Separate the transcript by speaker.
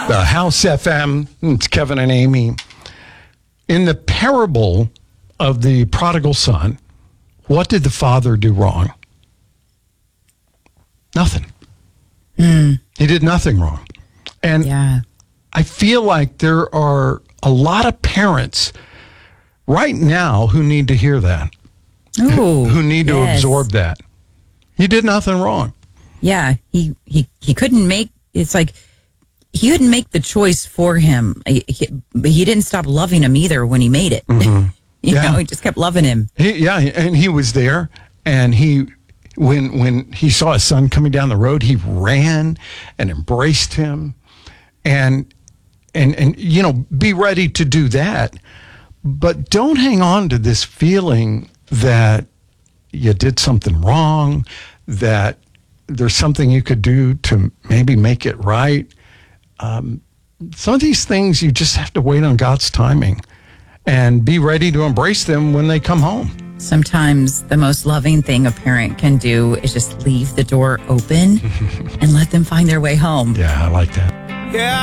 Speaker 1: House FM. It's Kevin and Amy. In the parable of the prodigal son, what did the father do wrong? Nothing. He did nothing wrong. And I feel like there are a lot of parents right now who need to hear that.
Speaker 2: Ooh,
Speaker 1: who need to absorb that. He did nothing wrong.
Speaker 2: Yeah, he couldn't make, it's like, he couldn't make the choice for him. But he didn't stop loving him either when he made it.
Speaker 1: Mm-hmm.
Speaker 2: you know, he just kept loving him.
Speaker 1: And he was there, and when he saw his son coming down the road, he ran and embraced him, and you know, be ready to do that. But don't hang on to this feeling that you did something wrong, that there's something you could do to maybe make it right. Some of these things, you just have to wait on God's timing and be ready to embrace them when they come home.
Speaker 2: Sometimes the most loving thing a parent can do is just leave the door open and let them find their way home.
Speaker 1: Yeah, I like that.
Speaker 3: Yeah.